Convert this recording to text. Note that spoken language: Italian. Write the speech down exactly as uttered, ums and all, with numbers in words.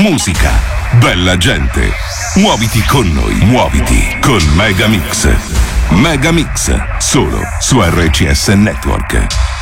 musica, bella gente. Muoviti con noi, muoviti con Megamix. Megamix, solo su R C S Network.